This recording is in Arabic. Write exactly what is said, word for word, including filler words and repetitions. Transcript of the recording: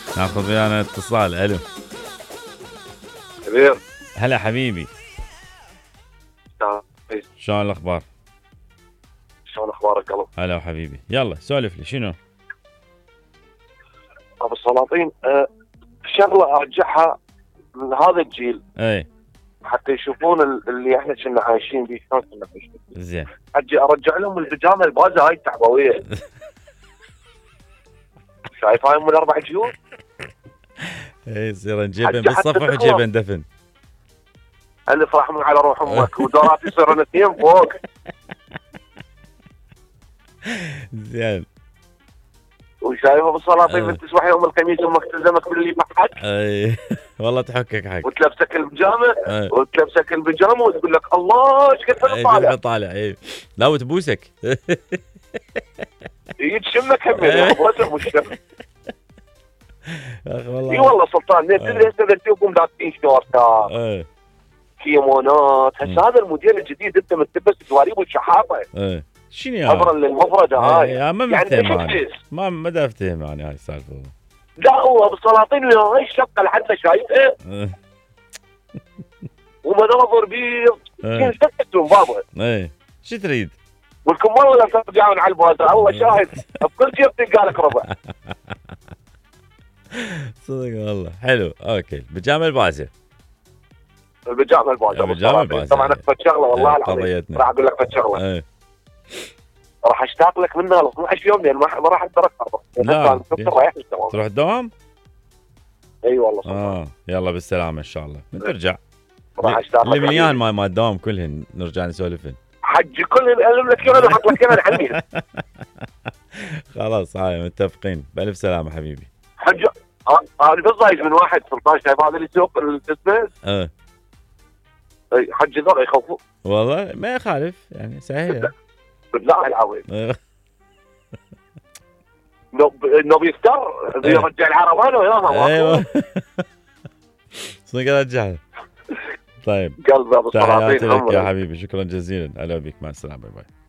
ناخذ ويانا اتصال. الو كبير. هلا حبيبي، شلون الاخبار؟ شلون اخبارك قلب؟ هلا حبيبي، يلا سولف لي شنو؟ ابو السلاطين، أه شغله ارجعها من هذا الجيل اي حتى يشوفون اللي احنا كنا عايشين به شلون كنا عايشين. زين. اجي ارجع لهم البيجامه البازه هاي التعبويه. شايف هاي ام الاربع جيوب؟ اي يصير نجيبن بالصفح وجيبن دفن. الف رحمه على روح امك ودورات يصيرون اثنين فوق. زين. وشايف ابو السلاطين انت تصبح يوم الخميس امك تلزمك باللي بحق. اي والله تحكك حق. وتلبسك البيجامه وتلبسك البيجامه وتقول لك الله ايش قد طالع. طالع اي لا وتبوسك. يتشمك هم يا ابو مش والله. اي والله سلطان تدري هسه اذا تشوفهم داخلين شورتات كيمونات. هسه هذا الموديل الجديد انت متلبس تواريب والشحاطه. ايه شنو يا عبر المفرده هاي. يا ما مفتهم يعني ما ما دا افتهم يعني هاي السالفه. لا هو بالسلاطين ويا هاي الشقه لحد شايفها ومناظر بيض كيف تكتم بابا. ايه شو تريد؟ ولكم والله لا ترجعون على البازار الله شاهد بكل شيء بتلقى لك ربع. صدق والله حلو. اوكي البيجامه البازه. البيجامه البازه. البيجامه البازه طبعا اكو شغله والله العظيم راح اقول لك فد شغله. ايه راح اشتاق لك منها ل اثنعش يوم لان ما راح اقدر اكثر. لا تروح الدوام؟ اي والله. اه يلا بالسلامه ان شاء الله ترجع. راح اشتاق لك. اللي مليان ما ما الدوام كلهن نرجع نسولفن. حج كلهن الم لك يوم احط لك كمان عني. خلاص هاي متفقين. بالف سلامه حبيبي. حج انا بصايد من واحد سلطان شايف هذا اللي يسوق البزنس. اه اي حج ذول يخوفوا والله ما يخالف يعني سهله. بالله العظيم. انه بيفتر يرجع العربانه وياها. ايوه صدق رجعها. طيب قلبي ابو تحياتي لك يا حبيبي، شكرا جزيلا. هلا بك، مع السلامه، باي باي.